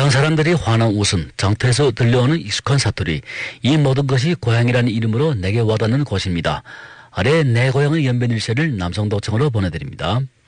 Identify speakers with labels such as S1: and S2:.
S1: 고향 사람들이 환한 웃음, 장터에서 들려오는 익숙한 사투리, 이 모든 것이 고향이라는 이름으로 내게 와닿는 곳입니다. 아래 내 고향의 연변일세를 남성도청으로 보내드립니다.